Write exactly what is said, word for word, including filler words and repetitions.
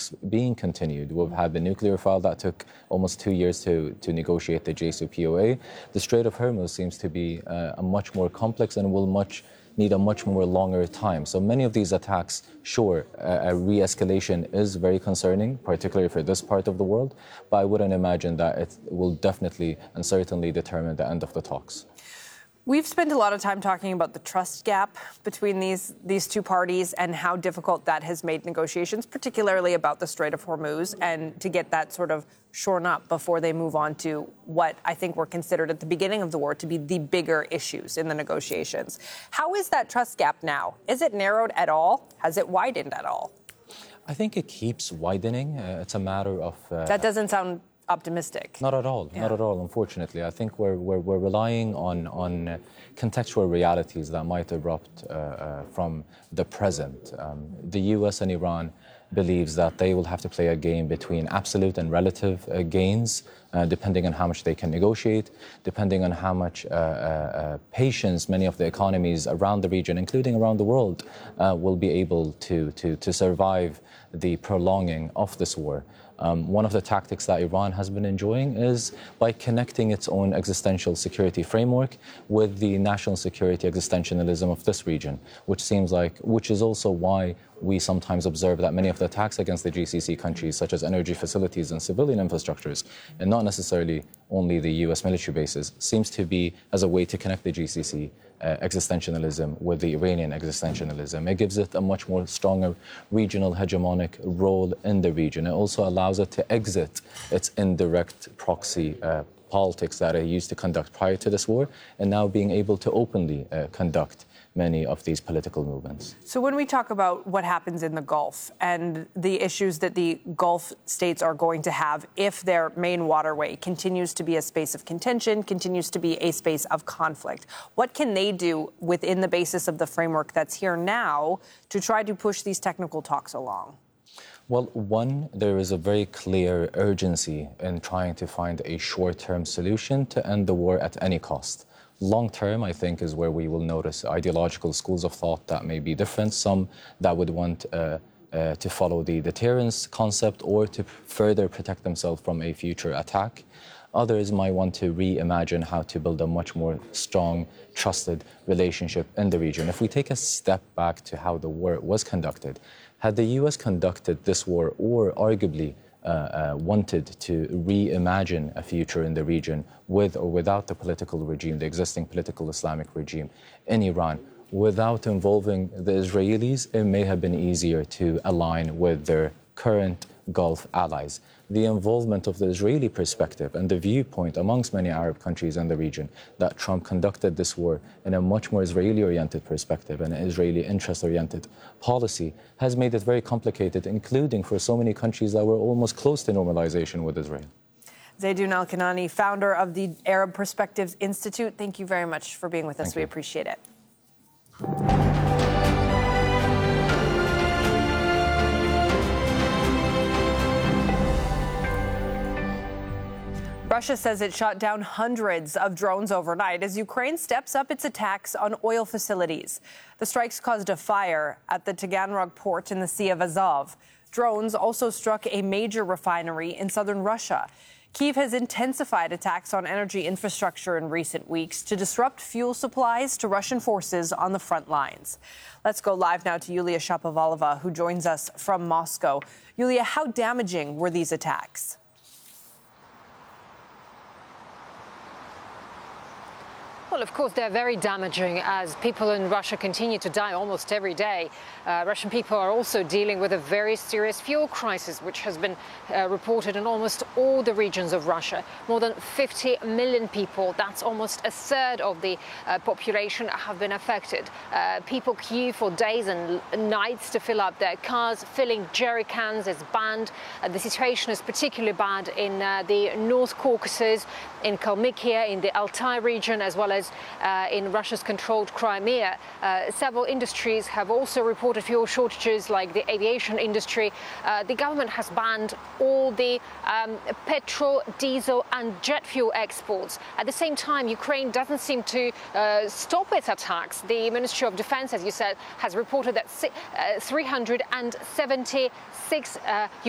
talks being continued. We've had the nuclear file that took almost two years to, to negotiate the J C P O A. The Strait of Hormuz seems to be uh, a much more complex and will much need a much more longer time. So many of these attacks, sure, a, a re-escalation is very concerning, particularly for this part of the world, but I wouldn't imagine that it will definitely and certainly determine the end of the talks. We've spent a lot of time talking about the trust gap between these these two parties and how difficult that has made negotiations, particularly about the Strait of Hormuz, and to get that sort of shorn up before they move on to what I think were considered at the beginning of the war to be the bigger issues in the negotiations. How is that trust gap now? Is it narrowed at all? Has it widened at all? I think it keeps widening. Uh, it's a matter of... Uh, that doesn't sound optimistic. Not at all. Yeah. Not at all, unfortunately. I think we're, we're, we're relying on, on contextual realities that might erupt uh, uh, from the present. Um, the U S and Iran believes that they will have to play a game between absolute and relative uh, gains, uh, depending on how much they can negotiate, depending on how much uh, uh, uh, patience many of the economies around the region, including around the world, uh, will be able to, to, to survive the prolonging of this war. Um, one of the tactics that Iran has been enjoying is by connecting its own existential security framework with the national security existentialism of this region, which seems like, which is also why we sometimes observe that many of the attacks against the G C C countries, such as energy facilities and civilian infrastructures, and not necessarily only the U S military bases, seems to be as a way to connect the G C C uh, existentialism with the Iranian existentialism. It gives it a much more stronger regional hegemonic role in the region. It also allows it to exit its indirect proxy uh, politics that it used to conduct prior to this war, and now being able to openly uh, conduct many of these political movements. So when we talk about what happens in the Gulf and the issues that the Gulf states are going to have if their main waterway continues to be a space of contention, continues to be a space of conflict, what can they do within the basis of the framework that's here now to try to push these technical talks along? Well, one, there is a very clear urgency in trying to find a short-term solution to end the war at any cost. Long-term, I think, is where we will notice ideological schools of thought that may be different. Some that would want uh, uh, to follow the deterrence concept or to further protect themselves from a future attack. Others might want to reimagine how to build a much more strong, trusted relationship in the region. If we take a step back to how the war was conducted, had the U S conducted this war or arguably Uh, uh, wanted to reimagine a future in the region with or without the political regime, the existing political Islamic regime in Iran, without involving the Israelis, it may have been easier to align with their current Gulf allies. The involvement of the Israeli perspective and the viewpoint amongst many Arab countries in the region that Trump conducted this war in a much more Israeli-oriented perspective and an Israeli interest-oriented policy has made it very complicated, including for so many countries that were almost close to normalization with Israel. Zaydoun Al-Kanani, founder of the Arab Perspectives Institute, thank you very much for being with us. Thank we you. appreciate it. Russia says it shot down hundreds of drones overnight as Ukraine steps up its attacks on oil facilities. The strikes caused a fire at the Taganrog port in the Sea of Azov. Drones also struck a major refinery in southern Russia. Kyiv has intensified attacks on energy infrastructure in recent weeks to disrupt fuel supplies to Russian forces on the front lines. Let's go live now to Yulia Shapovalova, who joins us from Moscow. Yulia, how damaging were these attacks? Well, of course, they're very damaging as people in Russia continue to die almost every day. Uh, Russian people are also dealing with a very serious fuel crisis, which has been uh, reported in almost all the regions of Russia. More than fifty million people, that's almost a third of the uh, population, have been affected. Uh, people queue for days and nights to fill up their cars. Filling jerry cans is banned. Uh, the situation is particularly bad in uh, the North Caucasus, in Kalmykia, in the Altai region, as well as Uh, in Russia's controlled Crimea. Uh, several industries have also reported fuel shortages, like the aviation industry. Uh, the government has banned all the um, petrol, diesel and jet fuel exports. At the same time, Ukraine doesn't seem to uh, stop its attacks. The Ministry of Defense, as you said, has reported that uh, three hundred seventy-six uh,